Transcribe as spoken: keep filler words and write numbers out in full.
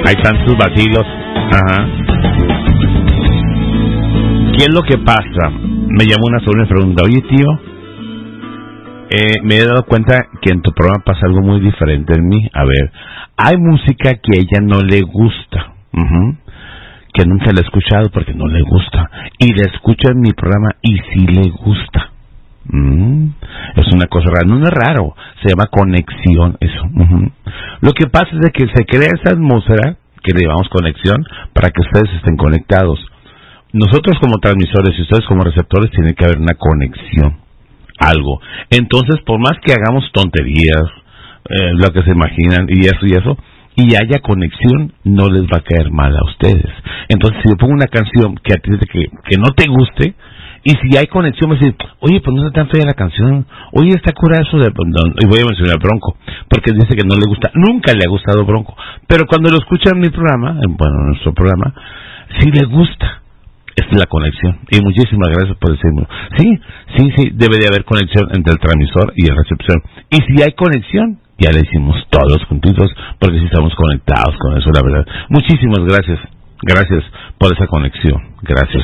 Ahí están sus vacilos. Ajá. ¿Qué es lo que pasa? Me llamó una sobrina y pregunta, oye tío, eh, me he dado cuenta que en tu programa pasa algo muy diferente en mí. A ver, hay música que a ella no le gusta, uh-huh, que nunca la he escuchado porque no le gusta, y la escucha en mi programa y sí le gusta. Mm, es una cosa rara, no es raro, se llama conexión eso. Uh-huh. Lo que pasa es de que se crea esa atmósfera que le llamamos conexión para que ustedes estén conectados. Nosotros como transmisores y ustedes como receptores tiene que haber una conexión, algo. Entonces, por más que hagamos tonterías, eh, lo que se imaginan y eso y eso, y haya conexión, no les va a caer mal a ustedes. Entonces, si yo pongo una canción que a ti que, que no te guste, y si hay conexión, me dicen, oye, pues no está tan fea la canción, oye, está cura eso de... Y voy a mencionar Bronco, porque dice que no le gusta, nunca le ha gustado Bronco, pero cuando lo escucha en mi programa, bueno, en nuestro programa, sí le gusta. Esta es la conexión, y muchísimas gracias por decirlo. Sí, sí, sí, debe de haber conexión entre el transmisor y el receptor, y si hay conexión, ya le hicimos todos juntitos, porque sí estamos conectados con eso, la verdad. Muchísimas gracias, gracias por esa conexión, gracias.